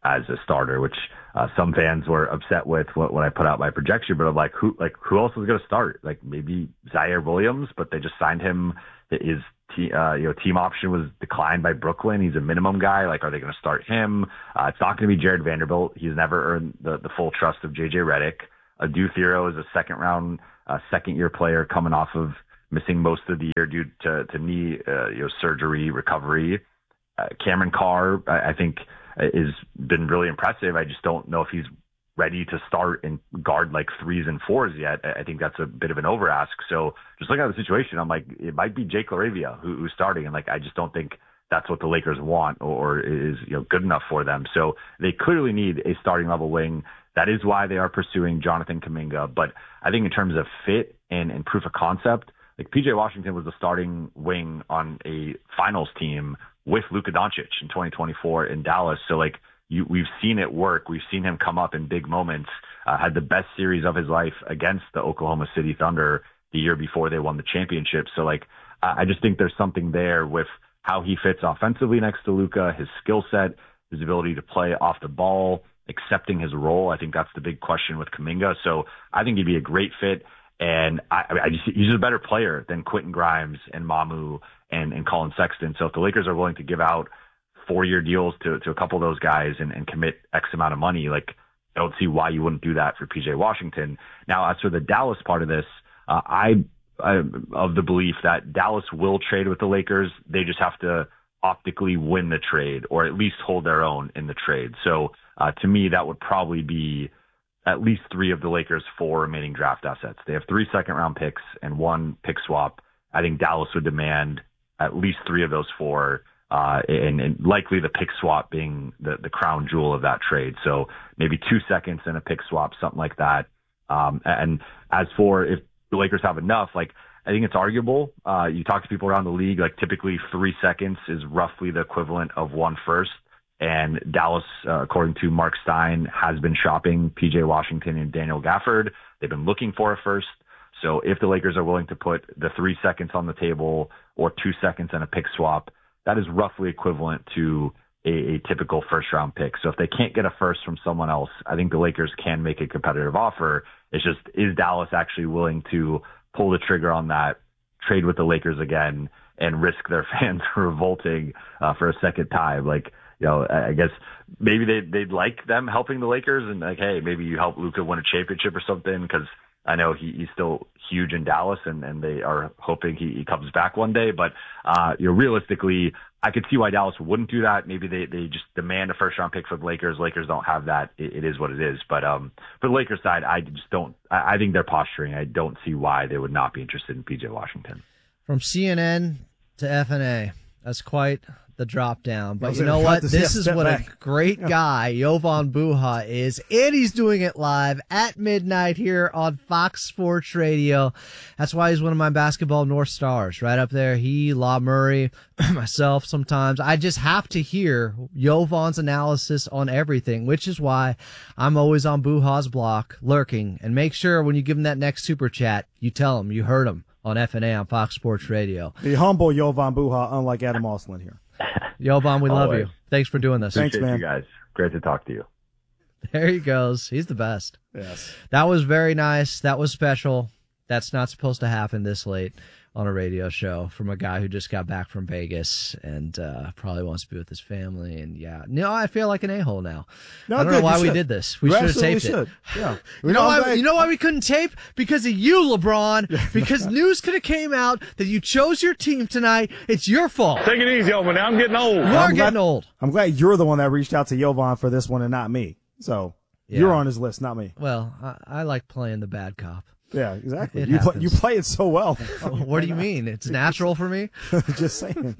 as a starter, which uh, some fans were upset with when I put out my projection. But I'm like, who like who else is going to start? Like maybe Zaire Williams, but they just signed him. His te- uh, you know team option was declined by Brooklyn. He's a minimum guy. Like, are they going to start him? Uh, it's not going to be Jared Vanderbilt. He's never earned the, the full trust of J J Redick. Adu Thero is a second round, uh, second year player coming off of missing most of the year due to, to knee uh, you know surgery recovery. Uh, Cameron Carr, I, I think, has been really impressive. I just don't know if he's ready to start and guard like threes and fours yet. I think that's a bit of an over ask. So just looking at the situation, I'm like, it might be Jake LaRavia who, who's starting. And like, I just don't think that's what the Lakers want or is, you know, good enough for them. So they clearly need a starting level wing. That is why they are pursuing Jonathan Kuminga. But I think in terms of fit and, and proof of concept, like P J Washington was the starting wing on a finals team with Luka Doncic in twenty twenty-four in Dallas. So like, You, we've seen it work. We've seen him come up in big moments, uh, had the best series of his life against the Oklahoma City Thunder the year before they won the championship. So like, I just think there's something there with how he fits offensively next to Luka, his skill set, his ability to play off the ball, accepting his role. I think that's the big question with Kuminga. So I think he'd be a great fit. And I, I just, he's just a better player than Quentin Grimes and Mamu and, and Colin Sexton. So if the Lakers are willing to give out four-year deals to, to a couple of those guys and, and commit X amount of money, like, I don't see why you wouldn't do that for P J Washington. Now, as for the Dallas part of this, uh, I, I'm of the belief that Dallas will trade with the Lakers. They just have to optically win the trade or at least hold their own in the trade. So uh, to me, that would probably be at least three of the Lakers' four remaining draft assets. They have three second-round picks and one pick swap. I think Dallas would demand at least three of those four. Uh, and, and likely the pick swap being the, the crown jewel of that trade. So maybe two seconds and a pick swap, something like that. Um, and as for if the Lakers have enough, like, I think it's arguable. Uh, you talk to people around the league, like typically three seconds is roughly the equivalent of one first. And Dallas, uh, according to Mark Stein, has been shopping P J Washington and Daniel Gafford. They've been looking for a first. So if the Lakers are willing to put the three seconds on the table or two seconds and a pick swap, that is roughly equivalent to a, a typical first-round pick. So if they can't get a first from someone else, I think the Lakers can make a competitive offer. It's just, is Dallas actually willing to pull the trigger on that, trade with the Lakers again, and risk their fans revolting uh, for a second time? Like, you know, I guess maybe they'd, they'd like them helping the Lakers and like, hey, maybe you help Luka win a championship or something, because I know he, he's still huge in Dallas, and, and they are hoping he, he comes back one day. But uh, you know, realistically, I could see why Dallas wouldn't do that. Maybe they, they just demand a first round pick for the Lakers. Lakers don't have that. It, it is what it is. But um, for the Lakers side, I just don't. I, I think they're posturing. I don't see why they would not be interested in P J Washington. From C N N to F N A, that's quite the drop down. But Was you it- know cut what? this- This yeah, is step what back. a great guy Jovan Buha is, and he's doing it live at midnight here on Fox Sports Radio. That's why he's one of my basketball North Stars, right up there. He, Law Murray, myself sometimes. I just have to hear Jovan's analysis on everything, which is why I'm always on Buha's block, lurking. And make sure when you give him that next super chat, you tell him you heard him on F N A on Fox Sports Radio. The humble Jovan Buha, unlike Adam Oslin here. Jovan, we love Always. you. Thanks for doing this. Thanks, Appreciate man. you guys. Great to talk to you. There he goes. He's the best. Yes. That was very nice. That was special. That's not supposed to happen this late on a radio show from a guy who just got back from Vegas and uh, probably wants to be with his family. And yeah, no, I feel like an a-hole now. No, I don't good. know why You we should. did this. We You should have absolutely taped it. should. Yeah. You know, I'm why, glad- you know why we couldn't tape? Because of you, LeBron. Because news could have came out that you chose your team tonight. It's your fault. Take it easy, over now. I'm getting old. You I'm are glad- getting old. I'm glad you're the one that reached out to Jovan for this one and not me. So Yeah. you're on his list, not me. Well, I, I like playing the bad cop. Yeah, exactly. It You play, happens. you play it so well. What do you mean? It's natural for me? Just saying.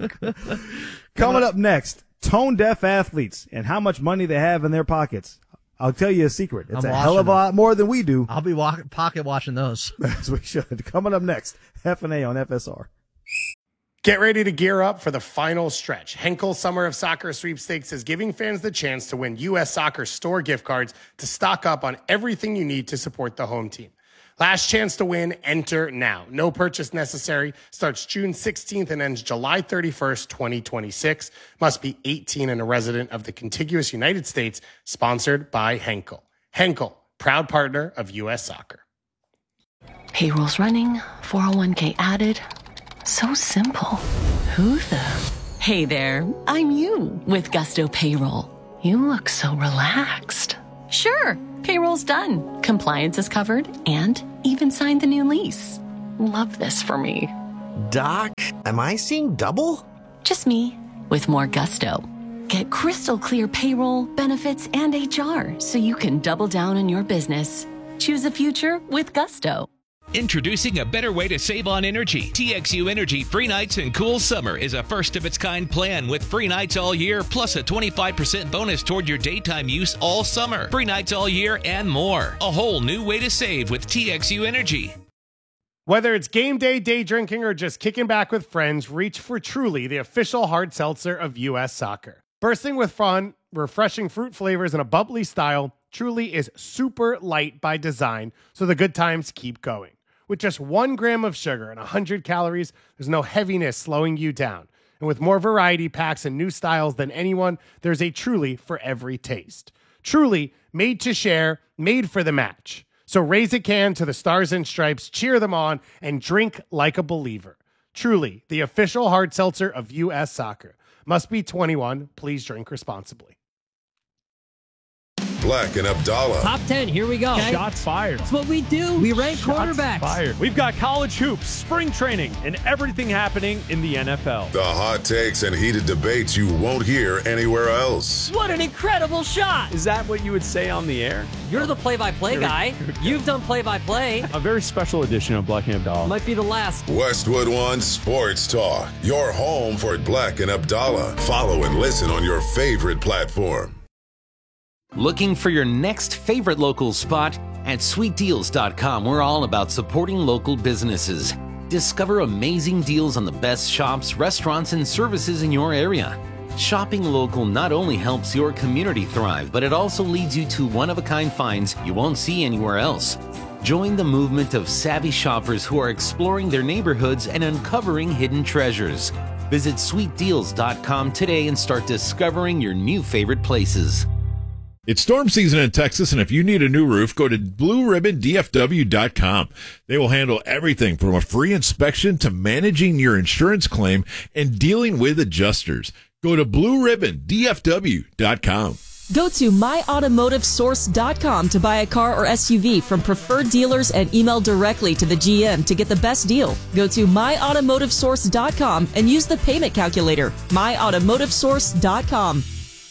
Coming up next, tone deaf athletes and how much money they have in their pockets. I'll tell you a secret. It's I'm a hell of a watching lot more than we do. I'll be walk- pocket watching those. As we should. Coming up next, F and A on F S R. Get ready to gear up for the final stretch. Henkel Summer of Soccer Sweepstakes is giving fans the chance to win U S Soccer store gift cards to stock up on everything you need to support the home team. Last chance to win, enter now. No purchase necessary. Starts June sixteenth and ends July thirty-first, twenty twenty-six. Must be eighteen and a resident of the contiguous United States. Sponsored by Henkel. Henkel, proud partner of U S Soccer. Payroll's running, four oh one k added. So simple. Who the? Hey there, I'm you with Gusto Payroll. You look so relaxed. Sure, payroll's done. Compliance is covered and even signed the new lease. Love this for me. Doc, am I seeing double? Just me with more gusto. Get crystal clear payroll, benefits, and H R so you can double down on your business. Choose a future with Gusto. Introducing a better way to save on energy. T X U Energy Free Nights and Cool Summer is a first-of-its-kind plan with free nights all year, plus a twenty-five percent bonus toward your daytime use all summer. Free nights all year and more. A whole new way to save with T X U Energy. Whether it's game day, day drinking, or just kicking back with friends, reach for Truly, the official hard seltzer of U S Soccer. Bursting with fun, refreshing fruit flavors, and a bubbly style, Truly is super light by design, so the good times keep going. With just one gram of sugar and one hundred calories, there's no heaviness slowing you down. And with more variety packs and new styles than anyone, there's a Truly for every taste. Truly, made to share, made for the match. So raise a can to the Stars and Stripes, cheer them on, and drink like a believer. Truly, the official hard seltzer of U S Soccer. Must be twenty-one. Please drink responsibly. Black and Abdallah. Top ten, here we go. Okay. Shots fired. That's what we do. We rank Shots quarterbacks. Fired. We've got college hoops, spring training, and everything happening in the N F L. The hot takes and heated debates you won't hear anywhere else. What an incredible shot. Is that what you would say on the air? You're the play-by-play guy. You've done play-by-play. A very special edition of Black and Abdallah. Might be the last. Westwood One Sports Talk. Your home for Black and Abdallah. Follow and listen on your favorite platform. Looking for your next favorite local spot? At sweet deals dot com, we're all about supporting local businesses. Discover amazing deals on the best shops, restaurants, and services in your area. Shopping local not only helps your community thrive, but it also leads you to one-of-a-kind finds you won't see anywhere else. Join the movement of savvy shoppers who are exploring their neighborhoods and uncovering hidden treasures. Visit sweet deals dot com today and start discovering your new favorite places. It's storm season in Texas, and if you need a new roof, go to blue ribbon D F W dot com. They will handle everything from a free inspection to managing your insurance claim and dealing with adjusters. Go to blue ribbon D F W dot com. Go to my automotive source dot com to buy a car or S U V from preferred dealers and email directly to the G M to get the best deal. Go to my automotive source dot com and use the payment calculator. my automotive source dot com.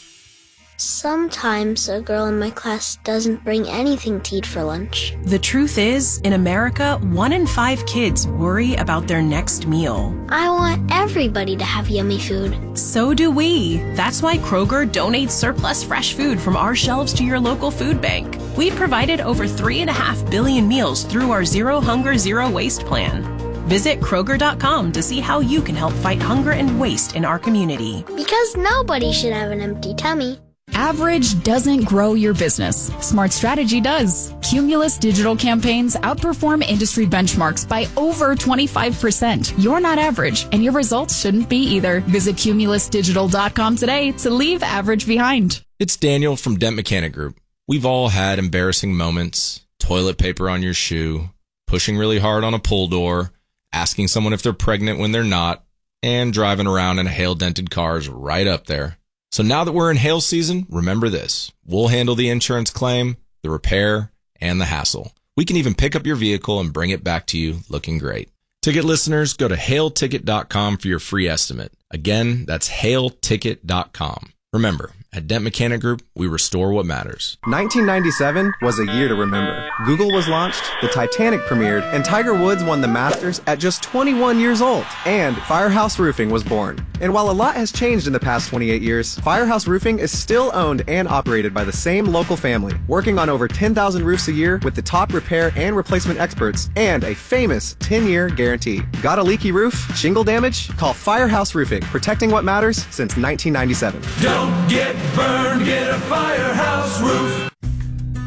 Sometimes a girl in my class doesn't bring anything to eat for lunch. The truth is, in America, one in five kids worry about their next meal. I want everybody to have yummy food. So do we. That's why Kroger donates surplus fresh food from our shelves to your local food bank. We provided over three and a half billion meals through our Zero Hunger, Zero Waste plan. Visit Kroger dot com to see how you can help fight hunger and waste in our community. Because nobody should have an empty tummy. Average doesn't grow your business. Smart Strategy does. Cumulus digital campaigns outperform industry benchmarks by over twenty-five percent. You're not average, and your results shouldn't be either. Visit cumulus digital dot com today to leave average behind. It's Daniel from Dent Mechanic Group. We've all had embarrassing moments. Toilet paper on your shoe, pushing really hard on a pull door, asking someone if they're pregnant when they're not, and driving around in a hail-dented car is right up there. So now that we're in hail season, remember this. We'll handle the insurance claim, the repair, and the hassle. We can even pick up your vehicle and bring it back to you looking great. Ticket listeners, go to hail ticket dot com for your free estimate. Again, that's hail ticket dot com. Remember, at Dent Mechanic Group, we restore what matters. nineteen ninety-seven was a year to remember. Google was launched, the Titanic premiered, and Tiger Woods won the Masters at just twenty-one years old. And Firehouse Roofing was born. And while a lot has changed in the past twenty-eight years, Firehouse Roofing is still owned and operated by the same local family, working on over ten thousand roofs a year with the top repair and replacement experts and a famous ten-year guarantee. Got a leaky roof? Shingle damage? Call Firehouse Roofing, protecting what matters since nineteen ninety-seven. Don't get burned, get a Firehouse Roof.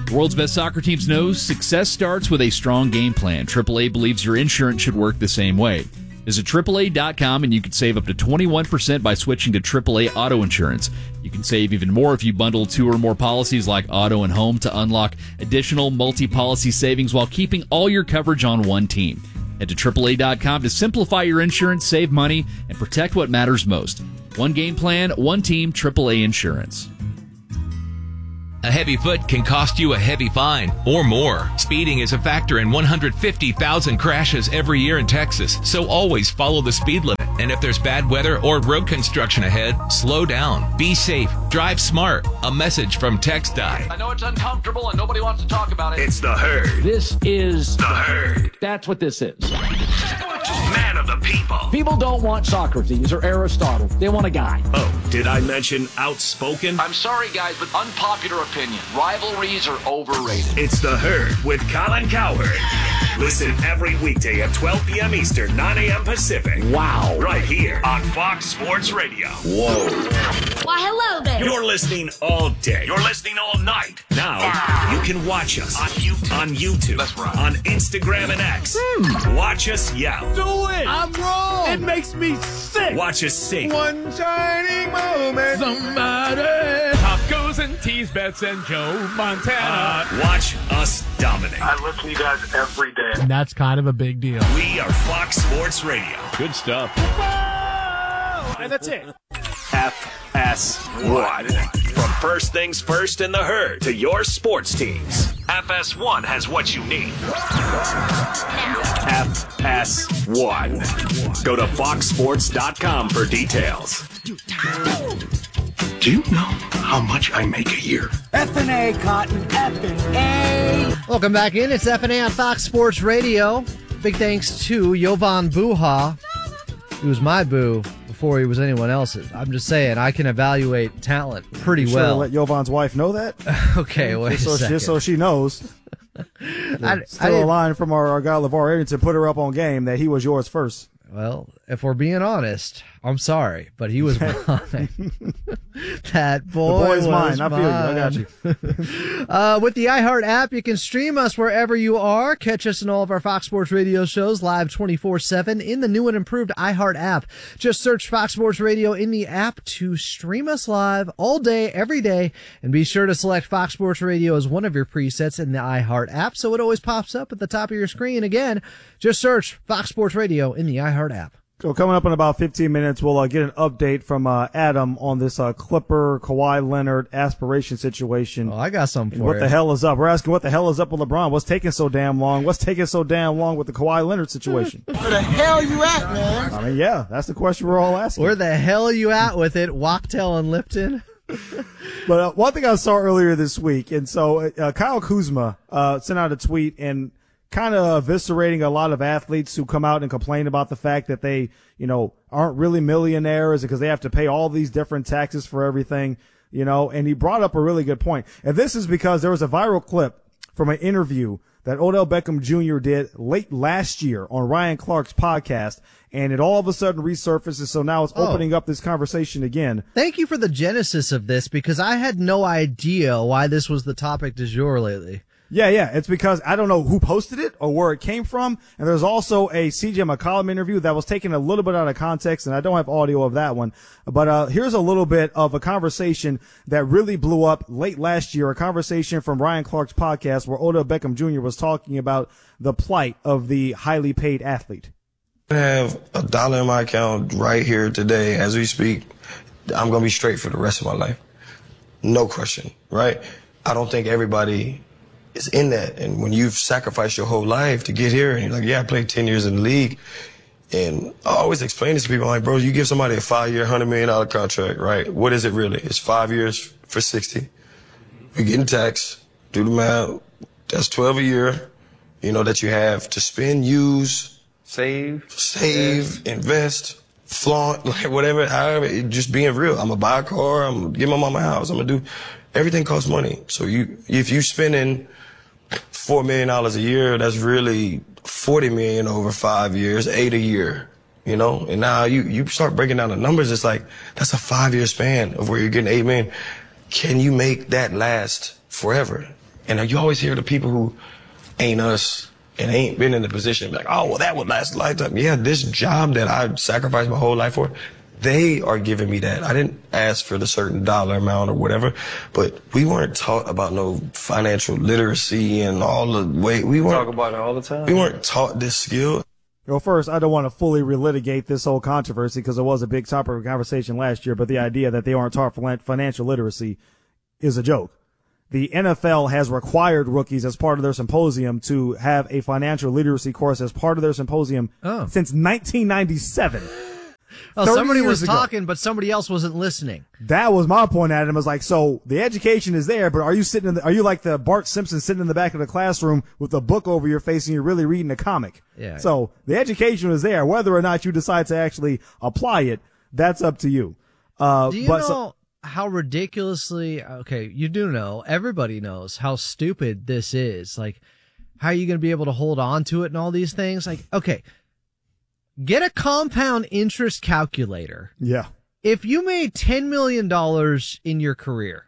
The world's best soccer teams know success starts with a strong game plan. triple A believes your insurance should work the same way. Visit triple A dot com and you can save up to twenty-one percent by switching to triple A Auto Insurance. You can save even more if you bundle two or more policies like auto and home to unlock additional multi-policy savings while keeping all your coverage on one team. Head to triple A dot com to simplify your insurance, save money, and protect what matters most. One game plan, one team, triple A Insurance. A heavy foot can cost you a heavy fine or more. Speeding is a factor in one hundred fifty thousand crashes every year in Texas, so always follow the speed limit. And if there's bad weather or road construction ahead, slow down. Be safe. Drive smart. A message from TxDOT. I know it's uncomfortable and nobody wants to talk about it. It's the Herd. This is the Herd. That's what this is. Man of the people. People don't want Socrates or Aristotle. They want a guy. Oh, did I mention outspoken? I'm sorry, guys, but unpopular opinion. Rivalries are overrated. It's the Herd with Colin Cowherd. Listen every weekday at twelve p.m. Eastern, nine a.m. Pacific. Wow. Right here on Fox Sports Radio. Whoa. Why, hello there. You're listening all day. You're listening all night. Now, you can watch us on YouTube. On YouTube. That's right. On Instagram and X. Hmm. Watch us yell. Do it. I'm wrong. It makes me sick. Watch us sing. One shining moment. Somebody. Tacos and teas, Bets and Joe Montana. Uh, watch us dominate. I listen to you guys every day. And that's kind of a big deal. We are Fox Sports Radio. Good stuff. Whoa! And that's it. F S one. From First Things First in the Herd to your sports teams, F S one has what you need. F S one. Go to fox sports dot com for details. Do you know how much I make a year? F and A, Cotton. F and A. Welcome back in. It's F and A on Fox Sports Radio. Big thanks to Jovan Buha. He was my boo before he was anyone else's. I'm just saying, I can evaluate talent pretty you well. Sure let Jovan's wife know that? Okay, wait just a so, second. Just so she knows. I, Still I a line from our, our guy LeVar Arrington put her up on game that he was yours first. Well, if we're being honest, I'm sorry, but he was mine. That boy the boy's was mine. I mine. feel you. I got you. uh, with the iHeart app, you can stream us wherever you are. Catch us in all of our Fox Sports Radio shows live twenty-four seven in the new and improved iHeart app. Just search Fox Sports Radio in the app to stream us live all day, every day, and be sure to select Fox Sports Radio as one of your presets in the iHeart app so it always pops up at the top of your screen. Again, just search Fox Sports Radio in the iHeart app. So coming up in about fifteen minutes, we'll uh, get an update from uh, Adam on this uh, Clipper Kawhi Leonard aspiration situation. Oh, I got something for what you. What the hell is up? We're asking what the hell is up with LeBron. What's taking so damn long? What's taking so damn long with the Kawhi Leonard situation? Where the hell you at, man? I mean, yeah, that's the question we're all asking. Where the hell are you at with it, Wachtell and Lipton? But uh, one thing I saw earlier this week, and so uh, Kyle Kuzma uh, sent out a tweet and kind of eviscerating a lot of athletes who come out and complain about the fact that they, you know, aren't really millionaires because they have to pay all these different taxes for everything, you know, and he brought up a really good point. And this is because there was a viral clip from an interview that Odell Beckham Junior did late last year on Ryan Clark's podcast, and it all of a sudden resurfaces, so now it's Oh. opening up this conversation again. Thank you for the genesis of this, because I had no idea why this was the topic du jour lately. Yeah, yeah. It's because I don't know who posted it or where it came from. And there's also a C J McCollum interview that was taken a little bit out of context, and I don't have audio of that one. But uh here's a little bit of a conversation that really blew up late last year, a conversation from Ryan Clark's podcast where Odell Beckham Junior was talking about the plight of the highly paid athlete. I have a dollar in my account right here today as we speak. I'm going to be straight for the rest of my life. No question, right? I don't think everybody is in that. And when you've sacrificed your whole life to get here, and you're like, yeah, I played ten years in the league. And I always explain this to people, like, bro, you give somebody a five-year, one hundred million dollars contract, right? What is it really? It's five years for sixty. You're getting taxed. Do the math. That's twelve a year, you know, that you have to spend, use, save, save, invest, flaunt, like whatever, however, it, just being real. I'm gonna buy a car. I'm gonna give my mama a house. I'm gonna do, everything costs money. So you, if you spending four million dollars a year, that's really forty million over five years, eight a year, you know? And now you, you start breaking down the numbers. It's like, that's a five year span of where you're getting eight million. Can you make that last forever? And you always hear the people who ain't us and ain't been in the position like, oh, well, that would last a lifetime. Yeah, this job that I sacrificed my whole life for, they are giving me that. I didn't ask for the certain dollar amount or whatever, but we weren't taught about no financial literacy and all the way. We weren't talk about it all the time. We weren't taught this skill. Well, first, I don't want to fully relitigate this whole controversy because it was a big topic of conversation last year, but the idea that they aren't taught financial literacy is a joke. The N F L has required rookies as part of their symposium to have a financial literacy course as part of their symposium oh. since nineteen ninety-seven. Oh, somebody was ago. talking, but somebody else wasn't listening. That was my point at him. I was like, so the education is there, but are you sitting in the, are you like the Bart Simpson sitting in the back of the classroom with a book over your face and you're really reading a comic? Yeah. So the education is there. Whether or not you decide to actually apply it, that's up to you. Uh, Do you but know so, how ridiculously, okay, you do know, everybody knows how stupid this is. Like, how are you going to be able to hold on to it and all these things? Like, okay. Get a compound interest calculator. Yeah. If you made ten million dollars in your career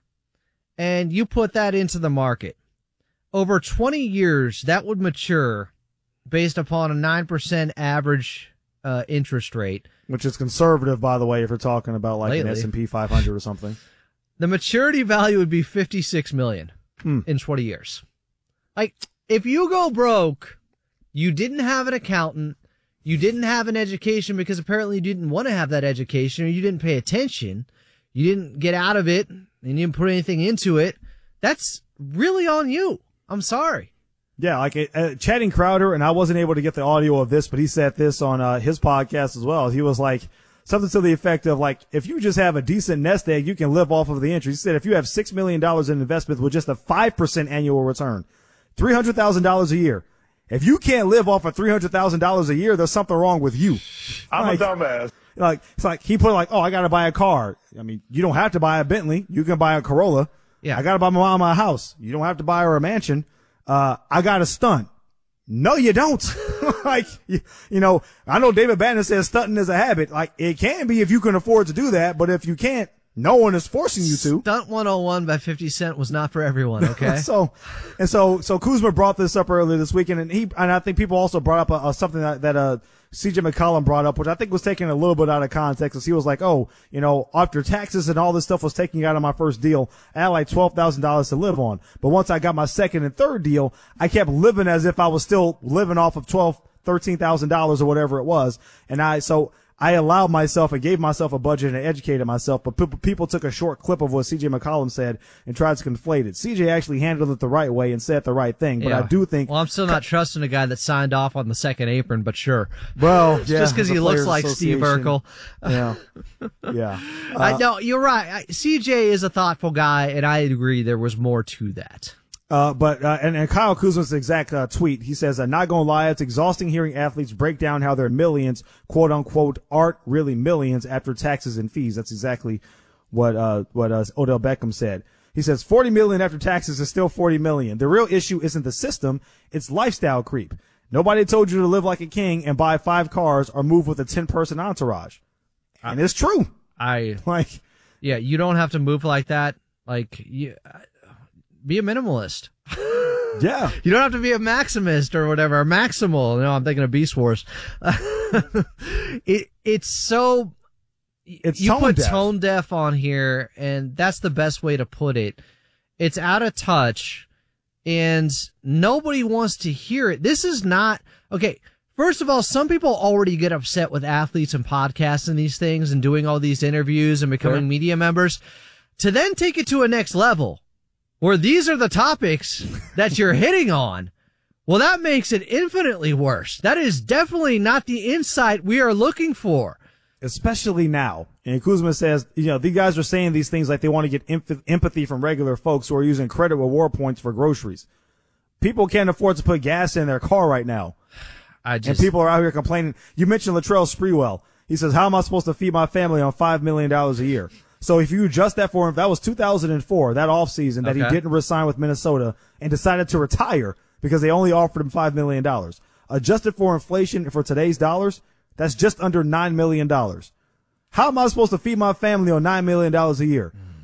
and you put that into the market, over twenty years, that would mature based upon a nine percent average uh, interest rate. Which is conservative, by the way, if you're talking about like Lately. an S and P five hundred or something. The maturity value would be fifty-six million hmm. in twenty years. Like, if you go broke, you didn't have an accountant, you didn't have an education because apparently you didn't want to have that education or you didn't pay attention. You didn't get out of it and you didn't put anything into it. That's really on you. I'm sorry. Yeah, like uh, Channing Crowder, and I wasn't able to get the audio of this, but he said this on uh, his podcast as well. He was like something to the effect of like, if you just have a decent nest egg, you can live off of the interest. He said if you have six million dollars in investment with just a five percent annual return, three hundred thousand dollars a year. If you can't live off of three hundred thousand dollars a year, there's something wrong with you. I'm like, a dumbass. Like, it's like, he put like, oh, I gotta buy a car. I mean, you don't have to buy a Bentley. You can buy a Corolla. Yeah. I gotta buy my mom a house. You don't have to buy her a mansion. Uh, I got a stunt. No, you don't. Like, you, you know, I know David Bannon says stunting is a habit. Like, it can be if you can afford to do that, but if you can't, no one is forcing you to. Stunt one oh one by fifty Cent was not for everyone, okay? so, and so, so Kuzma brought this up earlier this weekend, and he, and I think people also brought up a, a, something that, that, uh, C J McCollum brought up, which I think was taken a little bit out of context, because he was like, oh, you know, after taxes and all this stuff was taken out of my first deal, I had like twelve thousand dollars to live on. But once I got my second and third deal, I kept living as if I was still living off of twelve, thirteen thousand dollars or whatever it was. And I, so, I allowed myself and gave myself a budget and educated myself, but people, people took a short clip of what C J McCollum said and tried to conflate it. C J actually handled it the right way and said the right thing, but yeah. I do think... Well, I'm still not trusting a guy that signed off on the second apron, but sure. Well, yeah. Just because he looks like Steve Urkel. Yeah. Yeah. Uh, I, no, you're right. I, C J is a thoughtful guy, and I agree there was more to that. Uh, but, uh, and, and Kyle Kuzma's exact, uh, tweet, he says, I'm not gonna lie, it's exhausting hearing athletes break down how their millions, quote unquote, aren't really millions after taxes and fees. That's exactly what, uh, what, uh, Odell Beckham said. He says forty million after taxes is still forty million. The real issue isn't the system, it's lifestyle creep. Nobody told you to live like a king and buy five cars or move with a ten person entourage. And it's true. I, like, yeah, you don't have to move like that. Like, you, be a minimalist. Yeah. You don't have to be a maximist or whatever, or maximal. No, I'm thinking of Beast Wars. it, it's so, it's you tone put deaf. tone deaf on here, and that's the best way to put it. It's out of touch, and nobody wants to hear it. This is not, okay, first of all, some people already get upset with athletes and podcasts and these things and doing all these interviews and becoming Sure. media members. To then take it to a next level, where these are the topics that you're hitting on, well, that makes it infinitely worse. That is definitely not the insight we are looking for. Especially now. And Kuzma says, you know, these guys are saying these things like they want to get emph- empathy from regular folks who are using credit reward points for groceries. People can't afford to put gas in their car right now. I just, and people are out here complaining. You mentioned Latrell Sprewell. He says, how am I supposed to feed my family on five million dollars a year? So if you adjust that for him, that was two thousand four, that offseason that Okay. he didn't resign with Minnesota and decided to retire because they only offered him five million dollars. Adjusted for inflation for today's dollars, that's just under nine million dollars. How am I supposed to feed my family on nine million dollars a year?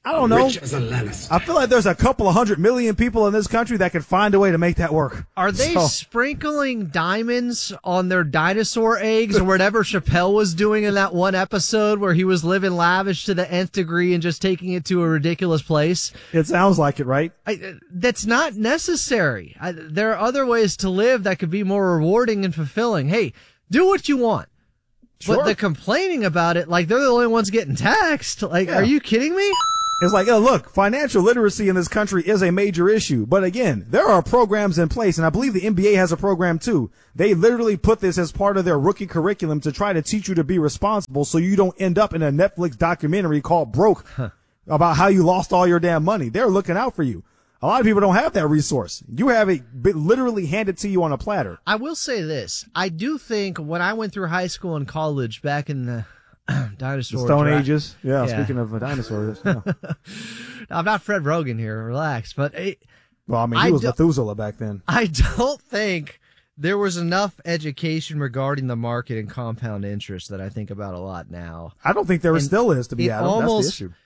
I don't know. Rich as a Lannister. I feel like there's a couple of hundred million people in this country that could find a way to make that work. Are they So- sprinkling diamonds on their dinosaur eggs or whatever Chappelle was doing in that one episode where he was living lavish to the nth degree and just taking it to a ridiculous place? It sounds like it, right? I, that's not necessary. I, there are other ways to live that could be more rewarding and fulfilling. Hey, do what you want. Sure. But the complaining about it, like they're the only ones getting taxed. Like, Yeah. are you kidding me? It's like, oh, look, financial literacy in this country is a major issue. But again, there are programs in place, and I believe the N B A has a program too. They literally put this as part of their rookie curriculum to try to teach you to be responsible so you don't end up in a Netflix documentary called Broke about how you lost all your damn money. They're looking out for you. A lot of people don't have that resource. You have it literally handed to you on a platter. I will say this. I do think when I went through high school and college back in the dinosaur The Stone dra- Ages. Yeah, speaking of uh, dinosaurs. Yeah. I'm not Fred Rogan here. Relax. But it, Well, I mean, he I was do- Methuselah back then. I don't think there was enough education regarding the market and compound interest that I think about a lot now. I don't think there And still is, to be it Adam. almost, That's the issue.